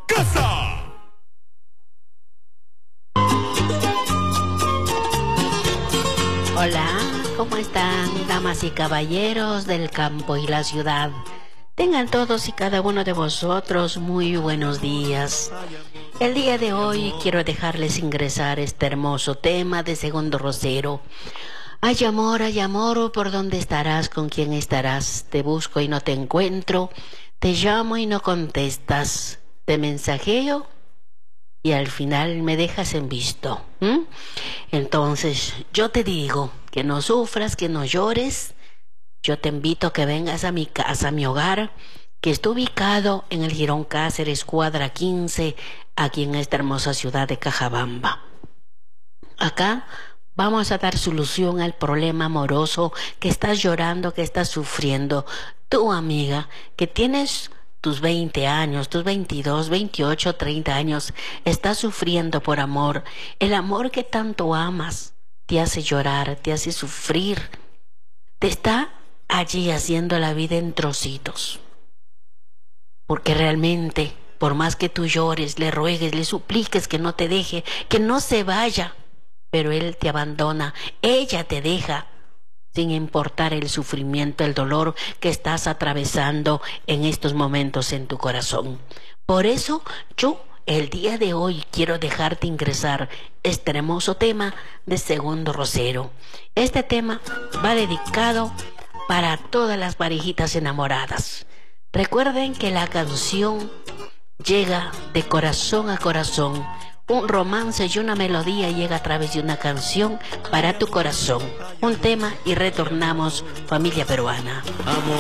casa. Hola, ¿cómo están, damas y caballeros del campo y la ciudad? Tengan todos y cada uno de vosotros muy buenos días. El día de hoy quiero dejarles ingresar este hermoso tema de Segundo Rosero. Hay amor, ¿por dónde estarás? ¿Con quién estarás? Te busco y no te encuentro, te llamo y no contestas, te mensajeo y al final me dejas en visto. Entonces, yo te digo que no sufras, que no llores. Yo te invito a que vengas a mi casa, a mi hogar, que está ubicado en el Girón Cáceres, cuadra 15, aquí en esta hermosa ciudad de Cajabamba. Acá vamos a dar solución al problema amoroso que estás llorando, que estás sufriendo. Tú, amiga, que tienes tus 20 años, tus 22, 28, 30 años, estás sufriendo por amor. El amor que tanto amas te hace llorar, te hace sufrir, te está allí haciendo la vida en trocitos. Porque realmente, por más que tú llores, le ruegues, le supliques que no te deje, que no se vaya, pero él te abandona, ella te deja, sin importar el sufrimiento, el dolor que estás atravesando en estos momentos en tu corazón. Por eso yo el día de hoy quiero dejarte ingresar este hermoso tema de Segundo Rosero. Este tema va dedicado para todas las parejitas enamoradas. Recuerden que la canción llega de corazón a corazón. Un romance y una melodía llega a través de una canción para tu corazón. Un tema y retornamos, familia peruana.